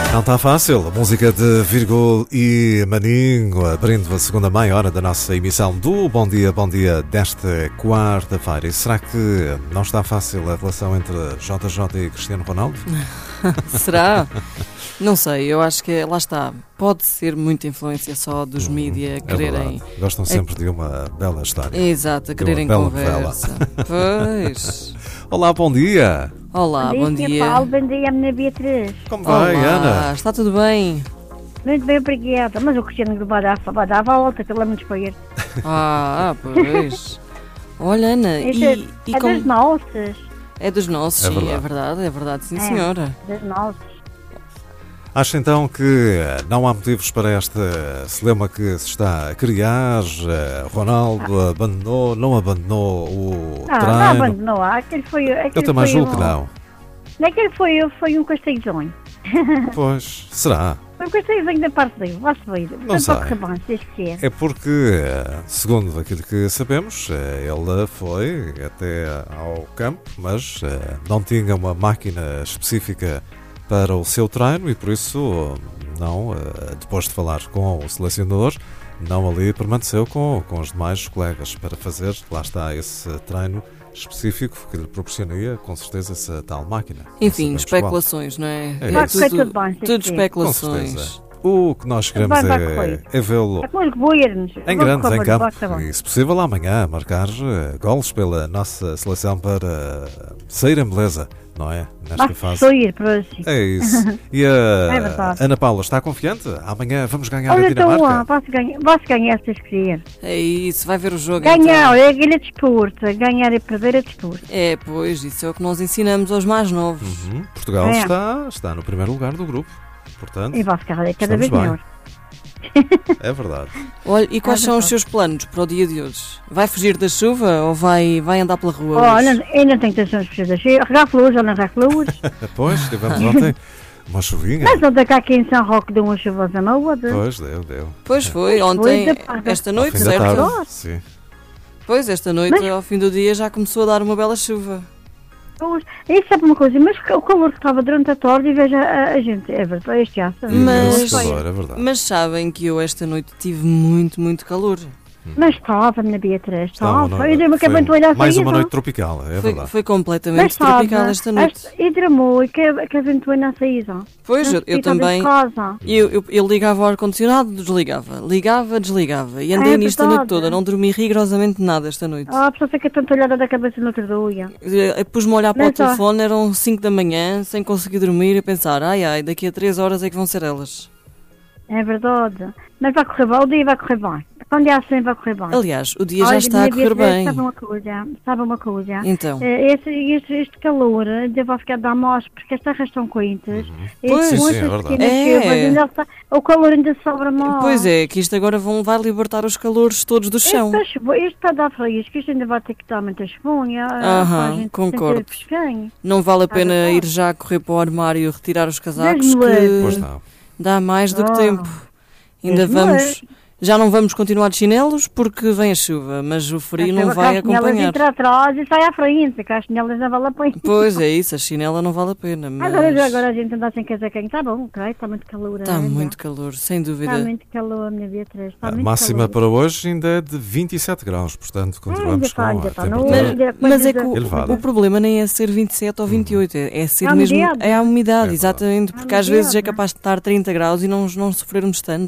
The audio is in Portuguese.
Não está fácil. A música de Virgul e Maninho abrindo a segunda meia hora da nossa emissão do Bom Dia desta quarta-feira. E será que não está fácil a relação entre JJ e Cristiano Ronaldo? Será? Não sei, eu acho que lá está. Pode ser muita influência só dos mídia quererem... Gostam sempre de uma bela história. Exato, a quererem conversa. Pois. Olá, bom dia. Olá, bom dia. Paulo, bom dia, minha Beatriz. Como vai, Olá, Ana? está tudo bem? Muito bem, obrigada. Mas o Cristiano vai dar a volta, que ele é muito espanhol. Pois. Olha, Ana, É das nossas. É dos nossos, É sim, verdade. é verdade, sim, senhora. Das nossas. Acho então que não há motivos para esta celeuma que se está a criar. Ronaldo não abandonou o treino. Não abandonou. Eu também julgo que não. Aquele foi um castelhão. Pois, será? Foi um castelhão da parte dele, vai-se ver. Não sei. É. É porque, segundo aquilo que sabemos, ele foi até ao campo, mas não tinha uma máquina específica para o seu treino e por isso não, depois de falar com o selecionador, não ali permaneceu com os demais colegas para fazer, lá está, esse treino específico que lhe proporcionaria com certeza essa tal máquina. Enfim, especulações, não é? Tudo Com especulações. certeza. O que nós queremos é vê-lo em grande, em campo e, se possível, amanhã marcar golos pela nossa seleção para sair em beleza, não é? Nesta fase. É isso. E a Ana Paula está confiante? Amanhã vamos ganhar a Dinamarca? Posso ganhar se vocês quiserem. É isso, vai ver o jogo. Ganhar, então. é desporto. Ganhar e perder é desporto. É, pois, isso é o que nós ensinamos aos mais novos. Portugal está no primeiro lugar do grupo. Portanto, e vai ficar cada vez melhor. É verdade. Olha, e quais são os seus planos para o dia de hoje? Vai fugir da chuva ou vai andar pela rua? Olha, ainda tenho intenções de fugir da chuva. Regar flores ou não regar flores? Pois, tivemos ontem uma chuvinha. Mas ontem cá aqui em São Roque deu uma chuvosa maua. Pois, deu. Pois foi, ontem, esta noite, certo? Sim. Pois, esta noite, ao fim do dia, já começou a dar uma bela chuva. Isso sabe uma coisa, mas o calor que estava durante a tarde e veja a gente, é verdade, este aço. Mas sabem que eu esta noite tive muito calor. Mas estava na Beatriz, estava. Foi mais uma noite tropical, é verdade. Foi completamente tropical esta noite. E tramou, e que a ventoinha saída. Pois, eu também. Eu ligava o ar-condicionado, desligava. Ligava, desligava. E andei nisto a noite toda, não dormi rigorosamente nada esta noite. A pessoa fica tanto olhada da cabeça no outro dia. Pus-me a olhar para o telefone, eram 5 da manhã, sem conseguir dormir e pensar, ai, daqui a 3 horas é que vão ser elas. É verdade. Mas vai correr bem, o dia vai correr bem. Quando é assim vai correr bem. Aliás, o dia já está a correr bem. Sabe uma coisa? Então. Este calor vai ficar da amostra, porque as terras estão quentes. Pois, é verdade. O calor ainda sobra mais. Pois é, que isto agora vai libertar os calores todos do chão. Isto está a dar frio, isto ainda vai ter que dar muita esponha. Concordo. Não vale a pena ir já correr para o armário retirar os casacos, Pois não. Dá mais do que tempo. Já não vamos continuar de chinelos porque vem a chuva, mas o frio não vai acompanhar. Entra atrás e sai à frente, que as chinelas não vale a pena. Pois é isso, a chinela não vale a pena. Mas agora a gente anda sem casaquinho, está bom, ok? Está muito calor. Está muito calor, sem dúvida. Está muito calor, minha Beatriz. A máxima para hoje ainda é de 27 graus, portanto continuamos com a temperatura. Mas é que o problema nem é ser 27 ou 28, é ser mesmo a umidade, exatamente, porque às vezes é capaz de estar 30 graus e não sofrermos tanto.